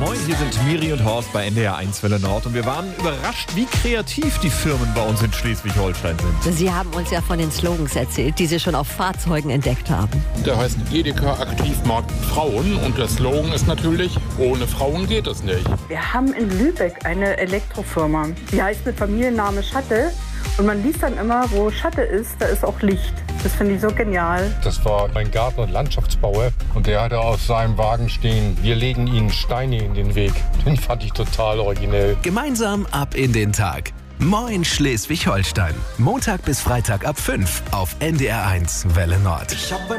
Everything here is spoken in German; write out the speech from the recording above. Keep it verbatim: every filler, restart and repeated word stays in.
Moin, hier sind Miri und Horst bei N D R eins Welle Nord und wir waren überrascht, wie kreativ die Firmen bei uns in Schleswig-Holstein sind. Sie haben uns ja von den Slogans erzählt, die Sie schon auf Fahrzeugen entdeckt haben. Der heißt Edeka Aktivmarkt Frauen und der Slogan ist natürlich, ohne Frauen geht es nicht. Wir haben in Lübeck eine Elektrofirma, die heißt mit Familienname Schatte und man liest dann immer, wo Schatte ist, da ist auch Licht. Das finde ich so genial. Das war ein Garten- und Landschaftsbauer und der hatte auf seinem Wagen stehen, wir legen Ihnen Steine in den Weg. Den fand ich total originell. Gemeinsam ab in den Tag. Moin Schleswig-Holstein. Montag bis Freitag ab fünf auf N D R eins Welle Nord. Ich hab